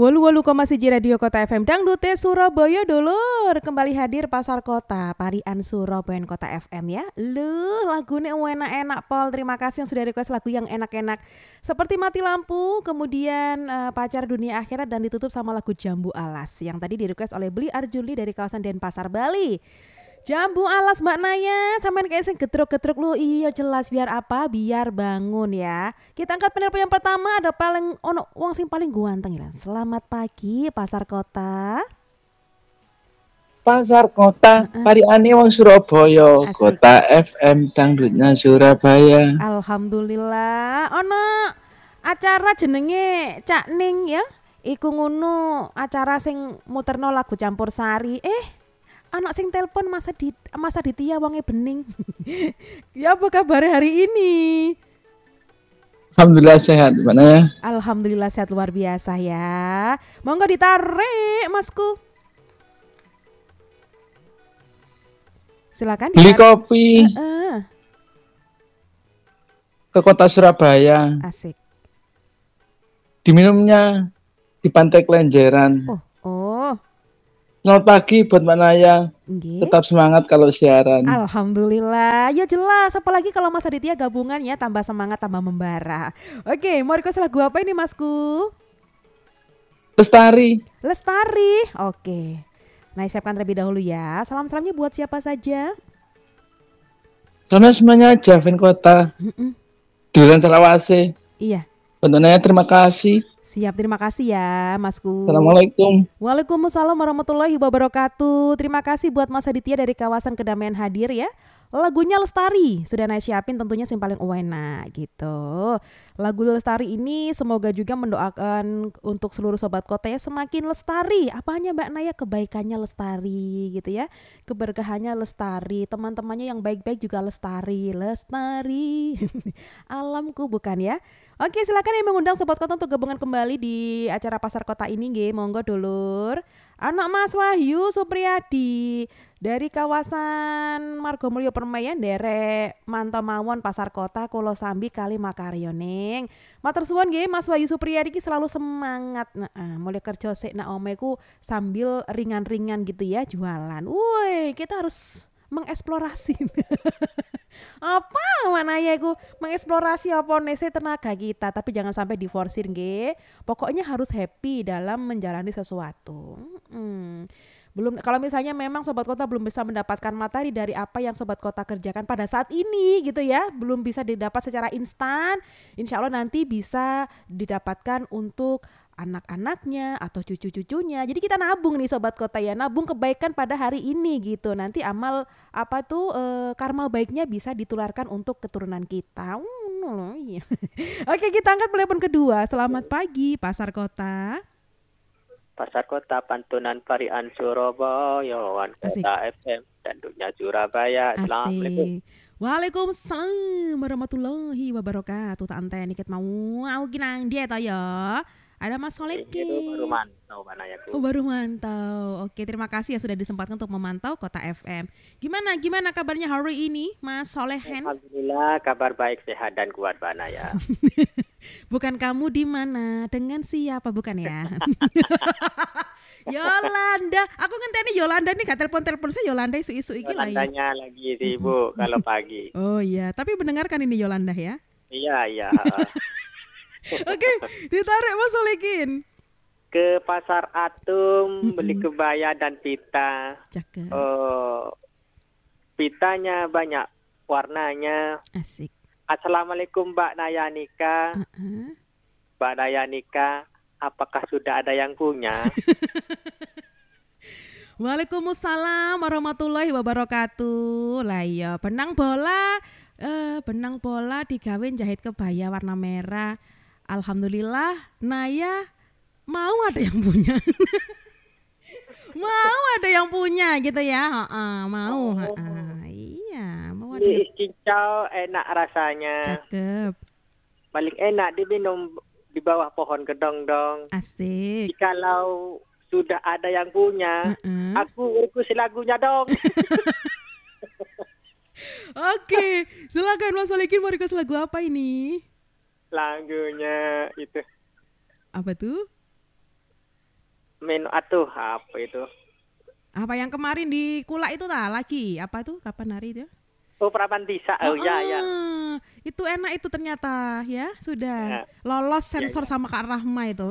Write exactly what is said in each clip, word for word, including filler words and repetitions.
Wolu wolu koma siji Radio Kota F M Dangdute Surabaya dulur. Kembali hadir Pasar Kota Parian Surabaya Kota F M ya. Lu lagunya enak-enak Pol. Terima kasih yang sudah request lagu yang enak-enak seperti Mati Lampu, kemudian uh, Pacar Dunia Akhirat, dan ditutup sama lagu Jambu Alas yang tadi di request oleh Beli Arjuli dari kawasan Denpasar, Bali. Jambu Alas Mbak Naya, sampean kayak sing getruk-getruk lu. Iya jelas, biar apa? Biar bangun ya. Kita angkat penelpon yang pertama, ada paling ono wong sing paling guanteng ya. Selamat pagi Pasar Kota. Pasar Kota, uh-uh. Pariane wong Surabaya, Asik. Kota F M Dangdutnya Surabaya. Alhamdulillah. Ono acara jenenge Cak Ning ya. Iku ngono acara sing muterno lagu campursari. Eh anak sing telepon masa di masa Ditya wonge bening. Ya apa kabar hari ini? Alhamdulillah sehat, mana ya? Alhamdulillah sehat luar biasa ya. Monggo ditarik Masku. Silakan beli kopi. Uh-uh. Ke kota Surabaya. Asik. Diminumnya di Pantai Kelenjeran. Oh, oh. Selamat pagi buat Mbak Naya. Nggih. Tetap semangat kalau siaran. Alhamdulillah. Ya jelas, apalagi kalau Mas Aditya gabungan ya, tambah semangat, tambah membara. Oke, mau request lagu apa ini Masku? Lestari. Lestari. Oke. Nah, siapkan terlebih dahulu ya. Salam-salamnya buat siapa saja? Sama semuanya aja, fan kota. Duluan Selawase. Iya. Mbak Naya terima kasih. Siap, terima kasih ya Masku. Assalamualaikum. Waalaikumsalam warahmatullahi wabarakatuh. Terima kasih buat Mas Aditya dari kawasan Kedamaian hadir ya. Lagunya Lestari sudah Naya siapin, tentunya yang paling enak gitu. Lagu Lestari ini semoga juga mendoakan untuk seluruh sobat kota ya semakin lestari. Apanya Mbak Naya? Kebaikannya lestari gitu ya. Keberkahannya lestari. Teman-temannya yang baik-baik juga lestari. Lestari. Alamku bukan ya. Oke, silakan yang mengundang sobat kota untuk gabungan kembali di acara Pasar Kota ini nggih. Monggo dulur. Anak Mas Wahyu Supriyadi dari kawasan Margomulyo Permaian derek mantau mawon Pasar Kota Kulo Sambi Kali Makaryoning. Matur suwun nggih Mas Wahyu Supriyadi ki selalu semangat. Nah, mulai kerja sik nak omeku sambil ringan-ringan gitu ya jualan. Woi, kita harus mengeksplorasi. Apa mana ya aku mengeksplorasi apa nese tenaga kita, tapi jangan sampai diforsir nggih. Pokoknya harus happy dalam menjalani sesuatu. Hmm. Belum, kalau misalnya memang sobat kota belum bisa mendapatkan materi dari apa yang sobat kota kerjakan pada saat ini gitu ya, belum bisa didapat secara instan, insya Allah nanti bisa didapatkan untuk anak-anaknya atau cucu-cucunya. Jadi kita nabung nih sobat kota ya, nabung kebaikan pada hari ini gitu. Nanti amal apa tuh e, karma baiknya bisa ditularkan untuk keturunan kita. Hmm, iya. Oke, kita angkat telepon kedua. Selamat pagi Pasar Kota. Pasar Kota Pantunan Parian Surabaya, Kota F M Dangdutnya Surabaya. Assalamualaikum. Waalaikumsalam warahmatullahi wabarakatuh. Tak ante nikit mau mau ginang dia ta ya. Ada Mas Solekin. Baru mantau mana ya? Oh, baru mantau. Oke, terima kasih ya sudah disempatkan untuk memantau Kota F M. Gimana gimana kabarnya hari ini, Mas Solehen? Alhamdulillah, kabar baik, sehat dan kuat Bana ya. Bukan kamu di mana? Dengan siapa bukan ya? Yolanda. Aku ngenteni Yolanda nih, gak telepon-telepon saya Yolanda isu-isu iki lah. Yolandanya lagi sibuk kalau pagi. Oh iya, tapi mendengarkan ini Yolanda ya? Iya, iya. Oke, ditarik Mas Solekin. Ke Pasar Atum, mm-mm. beli kebaya dan pita. Cakep. Uh, pitanya banyak warnanya. Asik. Assalamualaikum Mbak Nayanika. Uh-uh. Mbak Nayanika, apakah sudah ada yang punya? Waalaikumsalam warahmatullahi wabarakatuh. Lah ya, benang bola, eh, benang bola digawein jahit kebaya warna merah. Alhamdulillah, Naya mau ada yang punya. Mau ada yang punya gitu ya. Ha-ha, mau. Oh. Ha-ha. Iya, mau ada. Ini cincau enak rasanya. Cakep. Paling enak diminum di bawah pohon kedong-dong. Asik. Kalau sudah ada yang punya, uh-uh. aku request lagunya dong. Oke, silakan Mas Solekin, mau request lagu apa ini? Lagunya itu. Apa tuh? menu atuh apa itu? Apa yang kemarin di Kulak itu lah lagi? Apa itu? Kapan hari itu? Oh, Prapantisa. Oh, Oh, ya ya. ah, itu enak itu ternyata ya sudah Ya. lolos Ya, sensor ya. sama Kak Rahma itu.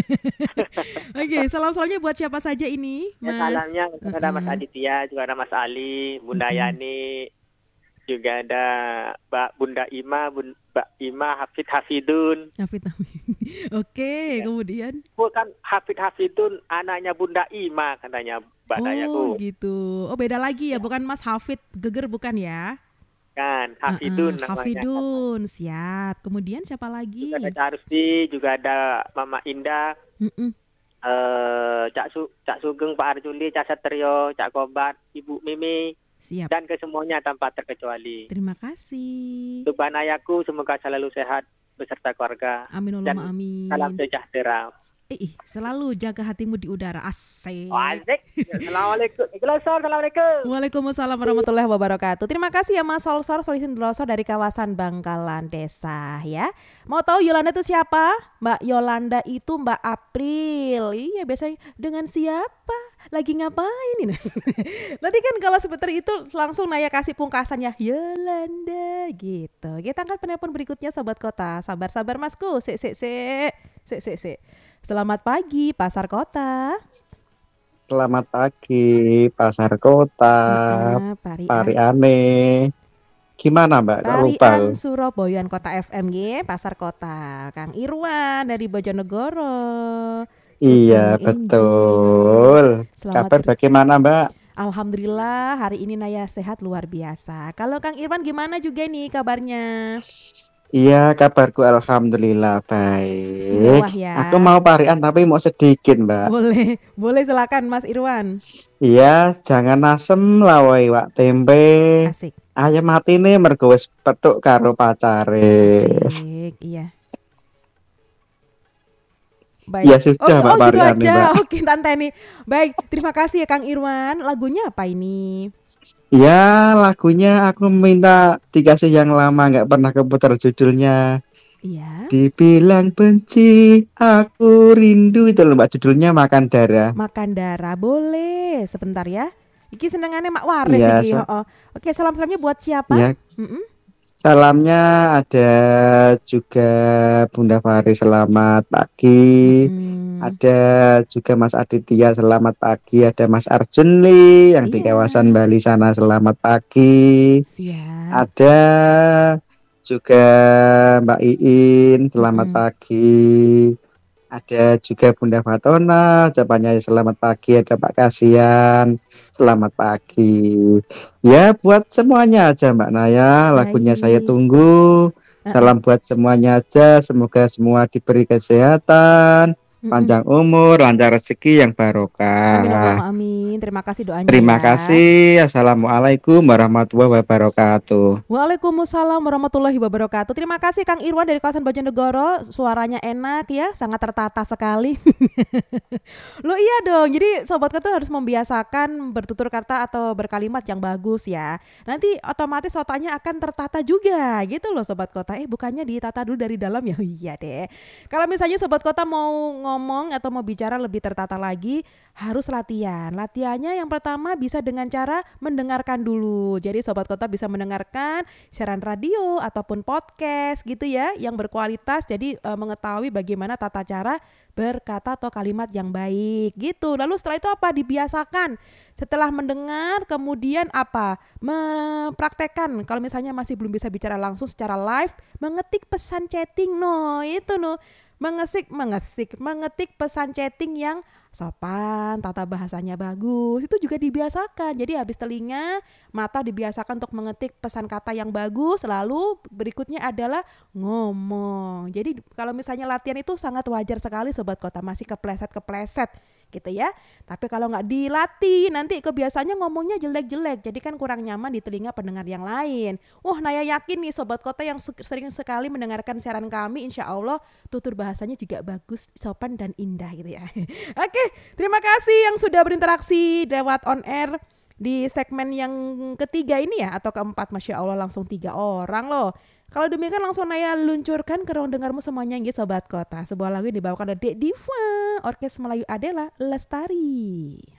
Oke, salam-salamnya buat siapa saja ini, Ya, Mas? salamnya ada Mas Mm-mm. Aditya, juga ada Mas Ali, Bunda Mm-mm. Yani, juga ada Mbak Bunda Ima, Bun, Mbak Ima, Hafid Hafidun. Hafid, Hafid. Oke, Ya. kemudian Bukan Hafid Hafidun, anaknya Bunda Ima katanya Mbak oh Dayaku. gitu. Oh beda lagi ya, bukan Mas Hafid Geger bukan ya? Kan Uh-uh, Hafidun namanya. Hafidun, siap. Kemudian siapa lagi? Juga ada Cak Rusdi, juga ada Mama Indah, Mm-mm. eh Cak Su, Cak Sugeng, Pak Arjuli, Cak Satrio, Cak Kobat, Ibu Mimi, Siap. dan ke semuanya tanpa terkecuali. Terima kasih. Untuk Banayaku semoga selalu sehat beserta keluarga. Amin Dan Allahumma amin. salam sejahtera. Eh, ih, selalu jaga hatimu di udara. Asik. Asik. Assalamualaikum. Assalamualaikum. Waalaikumsalam warahmatullahi wabarakatuh. Terima kasih ya Mas Solsor Solihin Drosor dari kawasan Bangkalan Desa ya. Mau tahu Yolanda itu siapa? Mbak Yolanda itu Mbak April. Iya biasanya dengan siapa? Lagi ngapain ini? Nanti kan kalau seperti itu langsung Naya kasih pungkasannya Yolanda gitu. Kita angkat penelpon berikutnya Sobat Kota. Sabar-sabar Masku. Sik sik sik. Sik sik sik. Selamat pagi Pasar Kota. Selamat pagi, Pasar Kota, Uh-uh, Parian. Pariane. Gimana Mbak? Kok lupa Parian loh? Surabaya Kota F M G, Pasar Kota. Kang Irwan dari Bojonegoro. Iya, Sugeng betul. Angel. Selamat Kabar ber- bagaimana Mbak? Alhamdulillah hari ini Naya sehat luar biasa. Kalau Kang Irwan gimana juga nih kabarnya? Iya, kabarku alhamdulillah baik. Istimewa ya. Aku mau parian tapi mau sedikit Mbak. Boleh, boleh silakan Mas Irwan. Iya, jangan asem lah woi wak tempe. Asik, Ayam mati nih mergo wis petuk karo pacare. asik, iya. Baik. Ya sudah oh, Mbak oh gitu Parian nih, aja. Mbak. Oke, Tante nih. Baik, terima kasih ya Kang Irwan. Lagunya apa ini? Ya, lagunya aku minta dikasih yang lama nggak pernah keputar judulnya. Iya. Dibilang benci, aku rindu itu loh Mbak, judulnya Makan Darah. Makan darah boleh. Sebentar ya. Iki senengannya Mak Waris Iya, iki. sa- Oh, oke, salam-salamnya buat siapa? Ya, Mm-mm. salamnya ada juga Bunda Fari selamat pagi. Mm-mm. Ada juga Mas Aditya selamat pagi. Ada Mas Arjun Lee yang di Iya. kawasan Bali sana selamat pagi. Siap. Ada juga Mbak Iin selamat Mm-mm. pagi. Ada juga Bunda Fatona ucapannya selamat pagi. Ada Pak Kasian selamat pagi. Ya buat semuanya aja Mbak Naya, lagunya saya Baik. tunggu. Uh-uh. Salam buat semuanya aja, semoga semua diberi kesehatan, Mm-mm. panjang umur, lancar rezeki yang Amin barokah. Allahumma amin. Terima kasih doanya Terima ya. kasih. Assalamualaikum warahmatullahi wabarakatuh. Waalaikumsalam warahmatullahi wabarakatuh. Terima kasih Kang Irwan dari kawasan Bojonegoro. Suaranya enak ya, sangat tertata sekali. Loh iya dong. Jadi sobat kata harus membiasakan bertutur kata atau berkalimat yang bagus ya. Nanti otomatis otaknya akan tertata juga gitu loh sobat kota. Eh bukannya ditata dulu dari dalam ya? Iya deh. Kalau misalnya sobat kota mau ngomong atau mau bicara lebih tertata lagi, harus latihan. Latihannya yang pertama bisa dengan cara mendengarkan dulu. Jadi sobat kota bisa mendengarkan siaran radio ataupun podcast gitu ya yang berkualitas. Jadi e, mengetahui bagaimana tata cara berkata atau kalimat yang baik gitu. Lalu setelah itu apa? Dibiasakan. Setelah mendengar kemudian apa? Mempraktekkan. Kalau misalnya masih belum bisa bicara langsung secara live, mengetik pesan chatting no itu no. Mengesik, mengesik, mengetik pesan chatting yang sopan, tata bahasanya bagus, itu juga dibiasakan. Jadi habis telinga, mata dibiasakan untuk mengetik pesan kata yang bagus, lalu berikutnya adalah ngomong. Jadi kalau misalnya latihan itu sangat wajar sekali sobat kota, masih kepleset-kepleset gitu ya. Tapi kalau nggak dilatih, nanti kebiasaannya ngomongnya jelek-jelek, jadi kan kurang nyaman di telinga pendengar yang lain. Wah, Naya yakin nih sobat kota yang sering sekali mendengarkan siaran kami, insya Allah tutur bahasanya juga bagus, sopan dan indah gitu ya. Oke, terima kasih yang sudah berinteraksi lewat on air di segmen yang ketiga ini ya, atau keempat, Masya Allah langsung tiga orang loh. Kalau demikian langsung Naya luncurkan ke ruang dengarmu semuanya nggih Sobat Kota. Sebuah lagu yang dibawakan oleh Dek Diva, Orkes Melayu Adela Lestari.